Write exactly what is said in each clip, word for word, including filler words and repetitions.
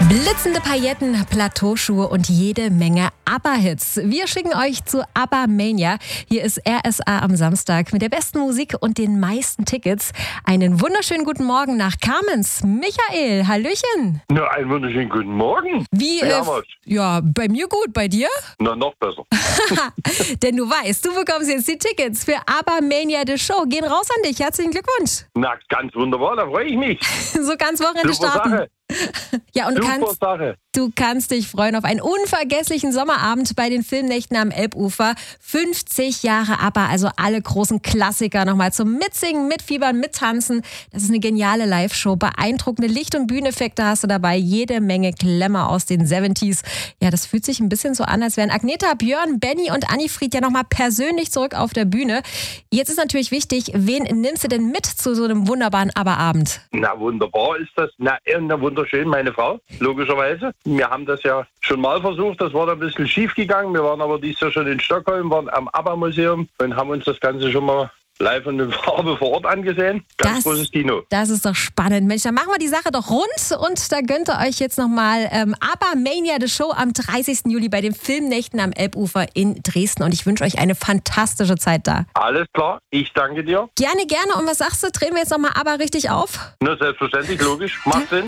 Blitzende Pailletten, Plateauschuhe und jede Menge ABBA-Hits. Wir schicken euch zu ABBA Mania. Hier ist R S A am Samstag mit der besten Musik und den meisten Tickets. Einen wunderschönen guten Morgen nach Kamenz. Michael, Hallöchen. Na, einen wunderschönen guten Morgen. Wie, äh, ja, bei mir gut, bei dir? Na, noch besser. Denn du weißt, du bekommst jetzt die Tickets für ABBA Mania The Show. Gehen raus an dich. Herzlichen Glückwunsch. Na, ganz wunderbar, da freue ich mich. So ganz Wochenende Super starten. Sache. Ja, und du Super kannst, Sache. du kannst dich freuen auf einen unvergesslichen Sommerabend bei den Filmnächten am Elbufer. fünfzig Jahre ABBA, also alle großen Klassiker nochmal zum Mitsingen, Mitfiebern, Mittanzen. Das ist eine geniale Live-Show. Beeindruckende Licht- und Bühneneffekte hast du dabei. Jede Menge Glamour aus den siebziger. Ja, das fühlt sich ein bisschen so an, als wären Agneta, Björn, Benny und Annifried ja nochmal persönlich zurück auf der Bühne. Jetzt ist natürlich wichtig, wen nimmst du denn mit zu so einem wunderbaren ABBA-Abend? Na, wunderbar ist das. Na, na, wunderschön, meine Frau, logischerweise. Wir haben das ja schon mal versucht, das war dann ein bisschen schief gegangen. Wir waren aber dieses Jahr schon in Stockholm, waren am ABBA-Museum und haben uns das Ganze schon mal live und in Farbe vor Ort angesehen. Ganz Das- großes Kino. Das ist doch spannend. Mensch, dann machen wir die Sache doch rund und da gönnt ihr euch jetzt nochmal ähm, ABBA Mania The Show am dreißigsten Juli bei den Filmnächten am Elbufer in Dresden und ich wünsche euch eine fantastische Zeit da. Alles klar, ich danke dir. Gerne, gerne. Und was sagst du? Drehen wir jetzt nochmal ABBA richtig auf? Na, selbstverständlich, logisch, macht Sinn.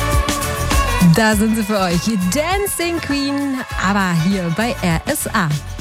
Da sind sie für euch. Dancing Queen, aber hier bei R S A.